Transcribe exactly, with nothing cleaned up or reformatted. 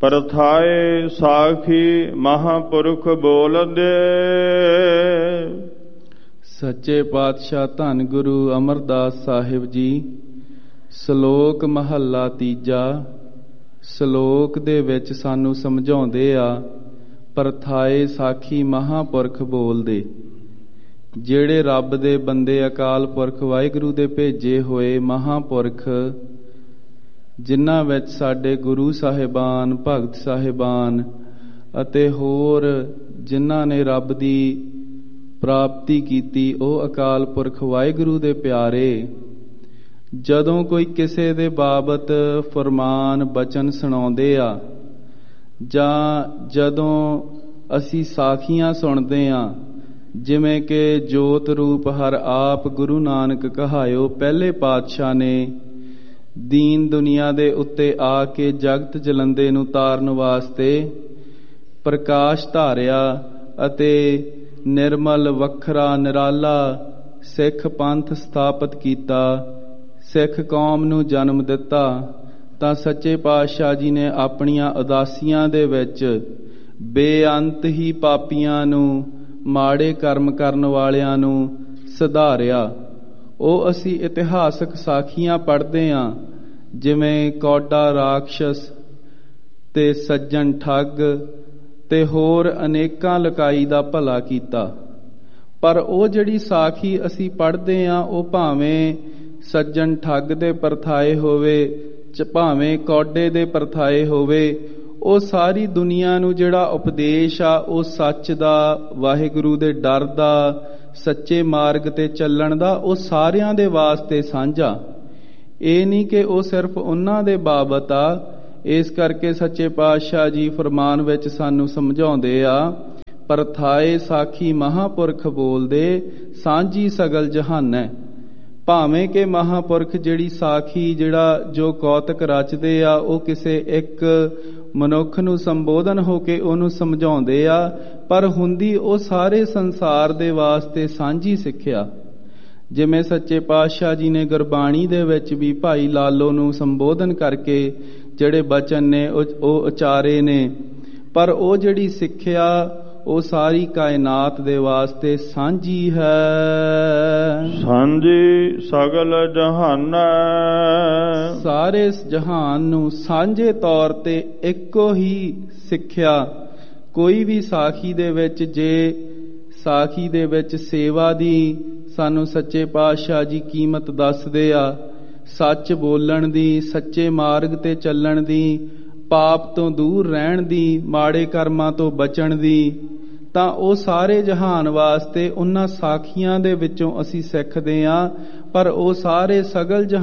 ਪਰਥਾਏ ਸਾਖੀ ਮਹਾਂਪੁਰਖ ਬੋਲਦੇ। ਸੱਚੇ ਪਾਤਸ਼ਾਹ ਧੰਨ ਗੁਰੂ ਅਮਰਦਾਸ ਸਾਹਿਬ ਜੀ। ਸ਼ਲੋਕ ਮਹੱਲਾ ਤੀਜਾ। ਸ਼ਲੋਕ ਦੇ ਵਿੱਚ ਸਾਨੂੰ ਸਮਝਾਉਂਦੇ ਆ, ਪਰਥਾਏ ਸਾਖੀ ਮਹਾਂਪੁਰਖ ਬੋਲਦੇ। ਜਿਹੜੇ ਰੱਬ ਦੇ ਬੰਦੇ, ਅਕਾਲ ਪੁਰਖ ਵਾਹਿਗੁਰੂ ਦੇ ਭੇਜੇ ਹੋਏ ਮਹਾਂਪੁਰਖ, ਜਿਨ੍ਹਾਂ ਵਿੱਚ ਸਾਡੇ ਗੁਰੂ ਸਾਹਿਬਾਨ, ਭਗਤ ਸਾਹਿਬਾਨ ਅਤੇ ਹੋਰ ਜਿਨ੍ਹਾਂ ਨੇ ਰੱਬ ਦੀ ਪ੍ਰਾਪਤੀ ਕੀਤੀ, ਉਹ ਅਕਾਲ ਪੁਰਖ ਵਾਹਿਗੁਰੂ ਦੇ ਪਿਆਰੇ, ਜਦੋਂ ਕੋਈ ਕਿਸੇ ਦੇ ਬਾਬਤ ਫਰਮਾਨ ਬਚਨ ਸੁਣਾਉਂਦੇ ਆ, ਜਾਂ ਜਦੋਂ ਅਸੀਂ ਸਾਖੀਆਂ ਸੁਣਦੇ ਆ, ਜਿਵੇਂ ਕਿ ਜੋਤ ਰੂਪ ਹਰ ਆਪ ਗੁਰੂ ਨਾਨਕ ਕਹਾਇਓ ਪਹਿਲੇ ਪਾਤਸ਼ਾਹ ਨੇ ਦੀਨ ਦੁਨੀਆ ਦੇ ਉੱਤੇ ਆ ਕੇ ਜਗਤ ਜਲੰਦੇ ਨੂੰ ਤਾਰਨ ਵਾਸਤੇ ਪ੍ਰਕਾਸ਼ ਧਾਰਿਆ ਅਤੇ ਨਿਰਮਲ ਵੱਖਰਾ ਨਿਰਾਲਾ ਸਿੱਖ ਪੰਥ ਸਥਾਪਿਤ ਕੀਤਾ, ਸਿੱਖ ਕੌਮ ਨੂੰ ਜਨਮ ਦਿੱਤਾ, ਤਾਂ ਸੱਚੇ ਪਾਤਸ਼ਾਹ ਜੀ ਨੇ ਆਪਣੀਆਂ ਉਦਾਸੀਆਂ ਦੇ ਵਿੱਚ ਬੇਅੰਤ ਹੀ ਪਾਪੀਆਂ ਨੂੰ, ਮਾੜੇ ਕਰਮ ਕਰਨ ਵਾਲਿਆਂ ਨੂੰ ਸੁਧਾਰਿਆ। ਉਹ ਅਸੀਂ ਇਤਿਹਾਸਕ ਸਾਖੀਆਂ ਪੜ੍ਹਦੇ ਹਾਂ, ਜਿਵੇਂ ਕੌਡਾ ਰਾਖਸ਼ਸ ਤੇ ਸੱਜਣ ਠੱਗ ਤੇ ਹੋਰ ਅਨੇਕਾਂ ਲਕਾਈ ਦਾ ਭਲਾ ਕੀਤਾ। ਪਰ ਉਹ ਜਿਹੜੀ ਸਾਖੀ ਅਸੀਂ ਪੜ੍ਹਦੇ ਹਾਂ, ਉਹ ਭਾਵੇਂ ਸੱਜਣ ਠੱਗ ਦੇ ਪਰਥਾਏ ਹੋਵੇ, ਭਾਵੇਂ ਕੌਡੇ ਦੇ ਪਰਥਾਏ ਹੋਵੇ, ਉਹ ਸਾਰੀ ਦੁਨੀਆ ਨੂੰ ਜਿਹੜਾ ਉਪਦੇਸ਼ ਆ, ਉਹ ਸੱਚ ਦਾ, ਵਾਹਿਗੁਰੂ ਦੇ ਡਰ ਦਾ, ਸੱਚੇ ਮਾਰਗ ਤੇ ਚੱਲਣ ਦਾ, ਉਹ ਸਾਰਿਆਂ ਦੇ ਵਾਸਤੇ ਸਾਂਝਾ। ਇਹ ਨਹੀਂ ਕਿ ਉਹ ਸਿਰਫ ਉਹਨਾਂ ਦੇ ਬਾਬਤ ਆ। ਇਸ ਕਰਕੇ ਸੱਚੇ ਪਾਤਸ਼ਾਹ ਜੀ ਫਰਮਾਨ ਵਿੱਚ ਸਾਨੂੰ ਸਮਝਾਉਂਦੇ ਆ, ਪਰਥਾਏ ਸਾਖੀ ਮਹਾਂਪੁਰਖ ਬੋਲਦੇ, ਸਾਂਝੀ ਸਗਲ ਜਹਾਨੈ। ਭਾਵੇਂ ਕਿ ਮਹਾਂਪੁਰਖ ਜਿਹੜੀ ਸਾਖੀ, ਜਿਹੜਾ ਜੋ ਕੌਤਕ ਰਚਦੇ ਆ, ਉਹ ਕਿਸੇ ਇੱਕ ਮਨੁੱਖ ਨੂੰ ਸੰਬੋਧਨ ਹੋ ਕੇ ਉਹਨੂੰ ਸਮਝਾਉਂਦੇ ਆ, ਪਰ ਹੁੰਦੀ ਉਹ ਸਾਰੇ ਸੰਸਾਰ ਦੇ ਵਾਸਤੇ ਸਾਂਝੀ ਸਿੱਖਿਆ। ਜਿਵੇਂ ਸੱਚੇ ਪਾਤਸ਼ਾਹ ਜੀ ਨੇ ਗੁਰਬਾਣੀ ਦੇ ਵਿੱਚ ਵੀ ਭਾਈ ਲਾਲੋ ਨੂੰ ਸੰਬੋਧਨ ਕਰਕੇ ਜਿਹੜੇ ਬਚਨ ਨੇ ਉਹ ਉਚਾਰੇ ਨੇ, ਪਰ ਉਹ ਜਿਹੜੀ ਸਿੱਖਿਆ ਉਹ ਸਾਰੀ ਕਾਇਨਾਤ ਦੇ ਵਾਸਤੇ ਸਾਂਝੀ ਹੈ। ਸਾਂਝੀ ਸਗਲ ਜਹਾਨੈ। ਸਾਰੇ ਜਹਾਨ ਨੂੰ ਸਾਂਝੇ ਤੌਰ ਤੇ ਇੱਕੋ ਹੀ ਸਿੱਖਿਆ। ਕੋਈ ਵੀ ਸਾਖੀ ਦੇ ਵਿੱਚ, ਜੇ ਸਾਖੀ ਦੇ ਵਿੱਚ ਸੇਵਾ ਦੀ ਸਾਨੂੰ ਸੱਚੇ ਪਾਤਸ਼ਾਹ ਜੀ ਕੀਮਤ ਦੱਸਦੇ ਆ, ਸੱਚ ਬੋਲਣ ਦੀ, ਸੱਚੇ ਮਾਰਗ ਤੇ ਚੱਲਣ ਦੀ, ਪਾਪ ਤੋਂ ਦੂਰ ਰਹਿਣ ਦੀ, ਮਾੜੇ ਕਰਮਾਂ ਤੋਂ ਬਚਣ ਦੀ, ਤਾਂ ਉਹ ਸਾਰੇ ਜਹਾਨ ਵਾਸਤੇ ਉਹਨਾਂ ਸਾਖੀਆਂ ਦੇ ਵਿੱਚੋਂ ਅਸੀਂ ਸਿੱਖਦੇ ਹਾਂ। ਪਰ ਉਹ ਸਾਰੇ ਸਗਲ ਜਹਾਨ